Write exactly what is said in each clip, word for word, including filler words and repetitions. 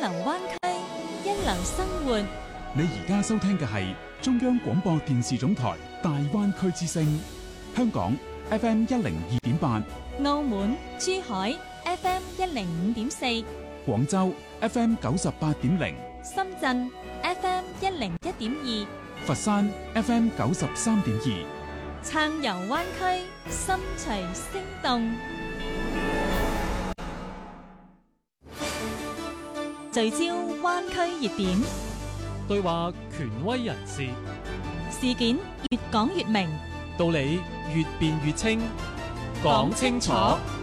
流灣區，一流生活。 你而家收聽嘅係中央廣播電視總台大灣區之聲，香港 F M 一零二點八， 澳門、珠海 F M 一零五點四， 廣州 F M 九十八點零， 深圳 F M 一零一點二， 佛山 F M 九十三點二， 暢遊灣區，心隨聲動。聚焦灣區熱點， 對話權威人士， 事件越講越明， 道理越辯越清，講清楚，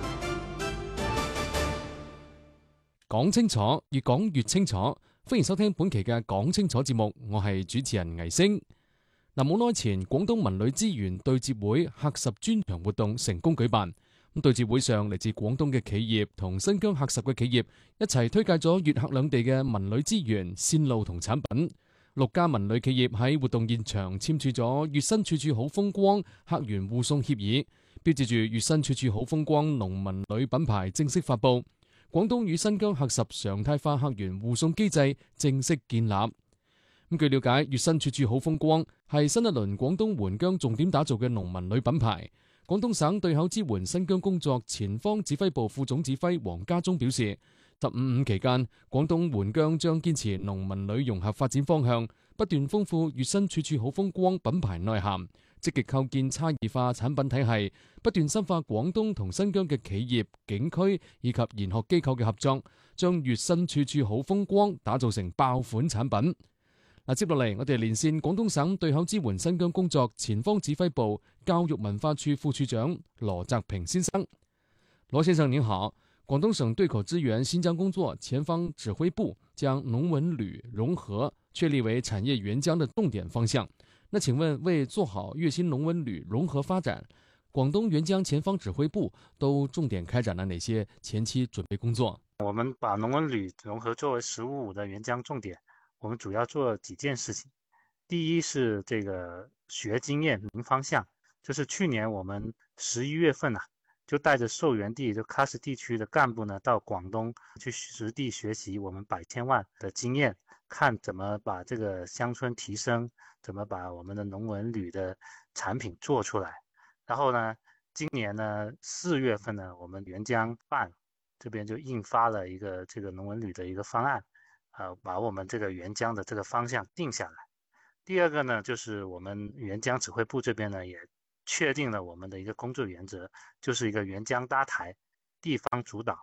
講清楚，越講越清楚。歡迎收聽本期嘅講清楚節目，我係主持人倪星。嗱，冇耐前，廣東文旅資源對接會客十專場活動成功舉辦。咁對接會上，嚟自廣東嘅企業同新疆客十嘅企業一齊推介咗粵客兩地嘅文旅資源、線路同產品。六家文旅企業喺活動現場簽署咗粵新處處好風光客源互送協議，標誌住粵新處處好風光農文旅品牌正式發布。廣東與新疆客十常態化客源互送機制正式建立。咁據了解，粵新處處好風光係新一輪廣東援疆重點打造嘅農文旅品牌。廣東省對口支援新疆工作前方指揮部副總指揮黃家忠表示，十五五期間，廣東援疆將堅持農文旅融合發展方向，不斷豐富粵新處處好風光品牌內涵，積極構建差異化產品體系，不斷深化廣東同新疆嘅企業、景區以及研學機構嘅合作，將粵新處處好風光打造成爆款產品。嗱，接落嚟，我哋連線廣東省對口支援新疆工作前方指揮部教育文化處副處長羅澤平先生。羅先生您好，廣東省對口支援新疆工作前方指揮部將農文旅融合確立為產業援疆的重點方向。那請問，為做好粵新農文旅融合發展，廣東援疆前方指揮部都重點開展了哪些前期準備工作？ 我們把農文旅融合作為十五五的援疆重點。我們主要做幾件事情，第一是這個學經驗明方向，就是去年我們十一月份啊，就帶着受援地就喀什地區的幹部呢，到廣東去實地學習我們百千萬的經驗，看怎麼把這個鄉村提升，怎麼把我們的農文旅的產品做出來。然後呢，今年呢四月份呢，我們援疆辦這邊就印發了一個這個農文旅的一個方案。呃，把我們這個援疆的這個方向定下來。第二個呢，就是我們援疆指揮部這邊呢，也確定了我們的一個工作原則，就是一個援疆搭台，地方主導。